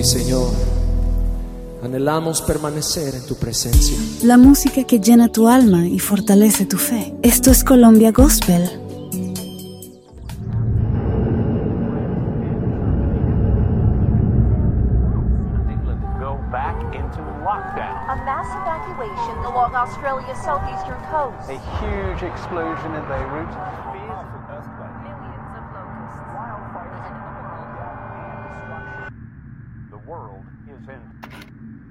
Sí, Señor, anhelamos permanecer en tu presencia. La música que llena tu alma y fortalece tu fe. Esto es Colombia Gospel. Go back into lockdown. A mass evacuation along Australia's southeastern coast. A huge explosion in Beirut. Millions of locusts. The world is in